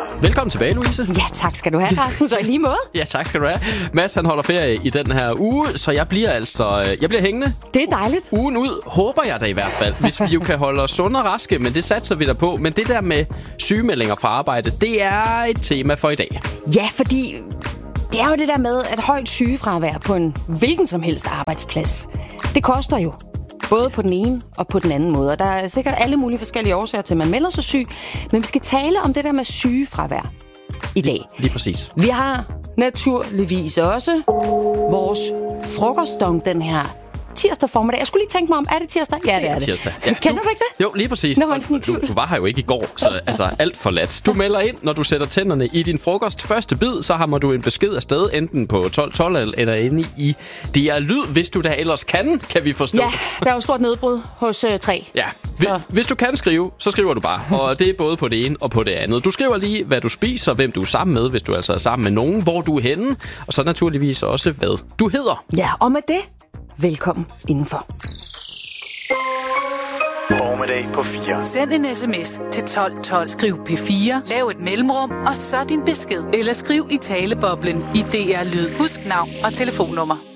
Velkommen tilbage, Louise. Ja, tak skal du have, Rasmus, og i lige måde. Ja, tak skal du have. Mads, han holder ferie i den her uge, så jeg bliver hængende. Det er dejligt. Ugen ud, håber jeg da i hvert fald, hvis vi jo kan holde os sunde og raske, men det satser vi der på. Men det der med sygemeldinger fra arbejde, det er et tema for i dag. Ja, fordi det er jo det der med, at højt sygefravær på en hvilken som helst arbejdsplads, det koster jo. Både på den ene og på den anden måde. Og der er sikkert alle mulige forskellige årsager til, at man melder sig syg. Men vi skal tale om det der med sygefravær i dag. Lige præcis. Vi har naturligvis også vores frokostdong den her tirsdag formiddag. Jeg skulle lige tænke mig om, er det tirsdag? Ja, det er det. Tirsdag. Ja. Kender du ikke det? Jo, lige præcis. Du var her jo ikke i går, så altså alt for let. Du melder ind, når du sætter tænderne i din frokost. Første bid, så hammer du en besked afsted, enten på 1212 eller inde i DR Lyd, hvis du da ellers kan vi forstå. Ja, der er jo stort nedbrud hos 3. Ja, hvis du kan skrive, så skriver du bare. Og det er både på det ene og på det andet. Du skriver lige, hvad du spiser, hvem du er sammen med, hvis du altså er sammen med nogen, hvor du er henne, og så naturligvis også, hvad du hedder. Ja, og med det, velkommen indenfor. Formiddag på 4. Send en sms til 1212. Skriv P4, lav et mellemrum, og så din besked. Eller skriv i taleboblen i DR Lyd. Husk navn og telefonnummer.